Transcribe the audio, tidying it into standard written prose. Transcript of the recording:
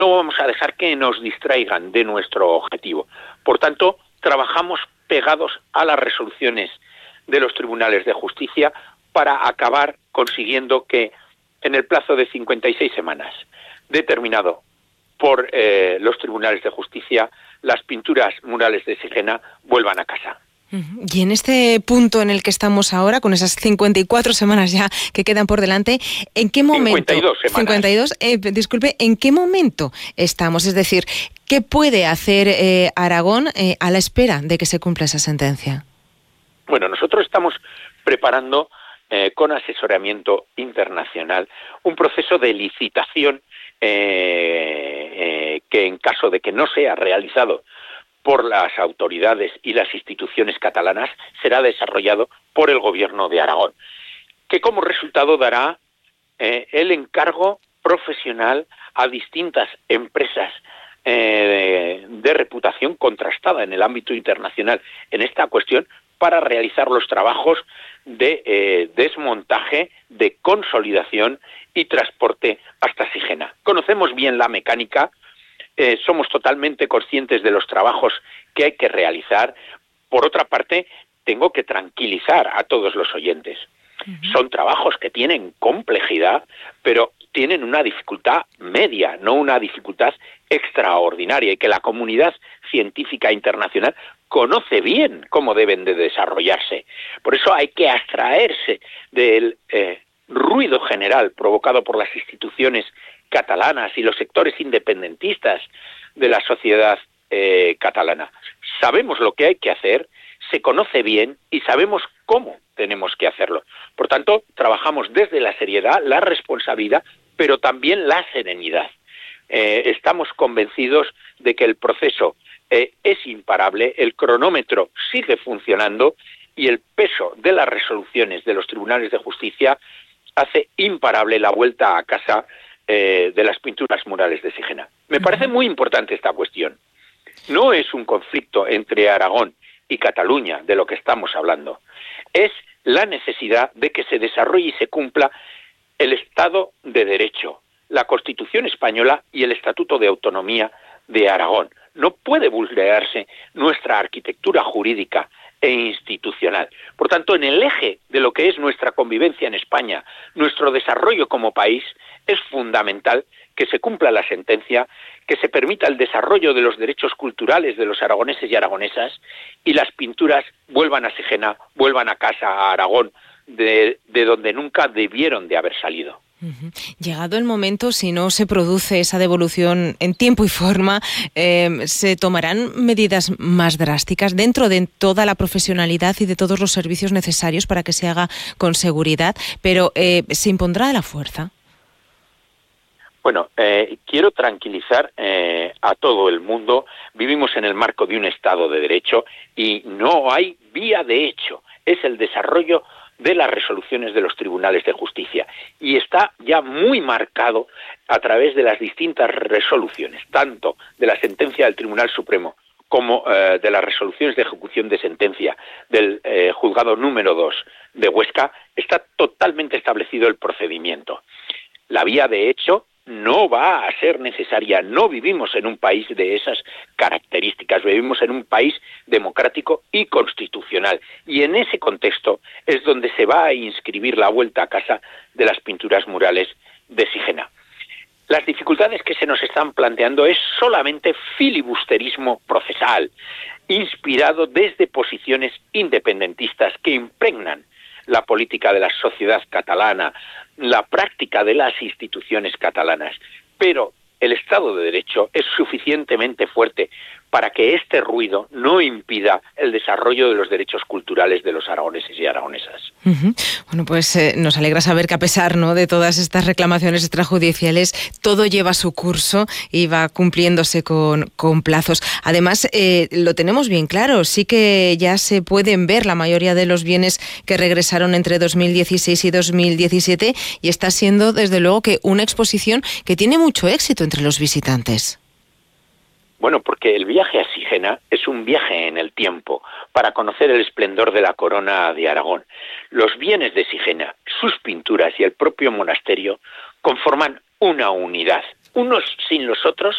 no vamos a dejar que nos distraigan de nuestro objetivo. Por tanto, trabajamos pegados a las resoluciones de los tribunales de justicia para acabar consiguiendo que en el plazo de 56 semanas determinado por los tribunales de justicia, las pinturas murales de Sigena vuelvan a casa. Y en este punto en el que estamos ahora, con esas 54 semanas ya que quedan por delante, ¿en qué momento? 52 semanas. 52, disculpe, ¿en qué momento estamos? Es decir, ¿qué puede hacer Aragón a la espera de que se cumpla esa sentencia? Bueno, nosotros estamos preparando con asesoramiento internacional un proceso de licitación que en caso de que no sea realizado por las autoridades y las instituciones catalanas, será desarrollado por el Gobierno de Aragón, que como resultado dará el encargo profesional a distintas empresas de reputación contrastada en el ámbito internacional en esta cuestión para realizar los trabajos de desmontaje, de consolidación y transporte hasta Sigena. Conocemos bien la mecánica, somos totalmente conscientes de los trabajos que hay que realizar. Por otra parte, tengo que tranquilizar a todos los oyentes. Son trabajos que tienen complejidad, pero tienen una dificultad media, no una dificultad extraordinaria, y que la comunidad científica internacional conoce bien cómo deben de desarrollarse. Por eso hay que abstraerse del ruido general provocado por las instituciones catalanas y los sectores independentistas de la sociedad catalana. Sabemos lo que hay que hacer, se conoce bien y sabemos cómo tenemos que hacerlo. Por tanto, trabajamos desde la seriedad, la responsabilidad, pero también la serenidad. Estamos convencidos de que el proceso es imparable, el cronómetro sigue funcionando y el peso de las resoluciones de los tribunales de justicia hace imparable la vuelta a casa de las pinturas murales de Sigena. Me parece muy importante esta cuestión. No es un conflicto entre Aragón y Cataluña de lo que estamos hablando. Es la necesidad de que se desarrolle y se cumpla el Estado de Derecho, la Constitución española y el Estatuto de Autonomía de Aragón. No puede vulnerarse nuestra arquitectura jurídica e institucional. Por tanto, en el eje de lo que es nuestra convivencia en España, nuestro desarrollo como país, es fundamental que se cumpla la sentencia, que se permita el desarrollo de los derechos culturales de los aragoneses y aragonesas y las pinturas vuelvan a Sigena, vuelvan a casa, a Aragón, de donde nunca debieron de haber salido. Llegado el momento, si no se produce esa devolución en tiempo y forma, ¿se tomarán medidas más drásticas dentro de toda la profesionalidad y de todos los servicios necesarios para que se haga con seguridad? Pero ¿se impondrá a la fuerza? Bueno, quiero tranquilizar a todo el mundo. Vivimos en el marco de un Estado de Derecho y no hay vía de hecho. Es el desarrollo de las resoluciones de los tribunales de justicia y está ya muy marcado a través de las distintas resoluciones, tanto de la sentencia del Tribunal Supremo como de las resoluciones de ejecución de sentencia del juzgado número 2 de Huesca. Está totalmente establecido el procedimiento. La vía de hecho no va a ser necesaria. No vivimos en un país de esas características, vivimos en un país democrático y constitucional. Y en ese contexto es donde se va a inscribir la vuelta a casa de las pinturas murales de Sigena. Las dificultades que se nos están planteando es solamente filibusterismo procesal, inspirado desde posiciones independentistas que impregnan la política de la sociedad catalana, la práctica de las instituciones catalanas. Pero el Estado de Derecho es suficientemente fuerte para que este ruido no impida el desarrollo de los derechos culturales de los aragoneses y aragonesas. Bueno, pues nos alegra saber que a pesar, ¿no?, de todas estas reclamaciones extrajudiciales, todo lleva su curso y va cumpliéndose con plazos. Además, lo tenemos bien claro, sí que ya se pueden ver la mayoría de los bienes que regresaron entre 2016 y 2017 y está siendo, desde luego, que una exposición que tiene mucho éxito entre los visitantes. Bueno, porque el viaje a Sigena es un viaje en el tiempo para conocer el esplendor de la corona de Aragón. Los bienes de Sigena, sus pinturas y el propio monasterio conforman una unidad. Unos sin los otros